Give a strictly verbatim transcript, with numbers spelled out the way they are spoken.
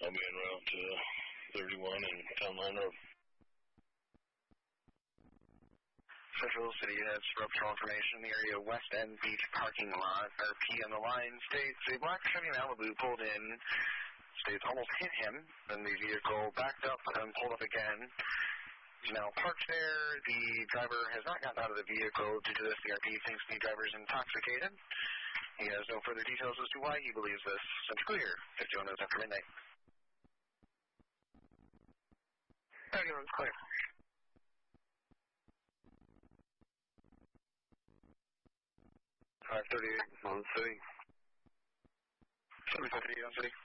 I'll be en route to thirty-one and Town Line Road. Central City has ruptural information in the area West End Beach parking lot. R P on the line states a black Chevy Malibu pulled in. States almost hit him. Then the vehicle backed up and pulled up again. He's now parked there. The driver has not gotten out of the vehicle. Due to this, the R P thinks the driver is intoxicated. He has no further details as to why he believes this. It's clear. fifty-one minutes after midnight. thirty-one's clear. five thirty-eight on City. seven fifty-eight on City.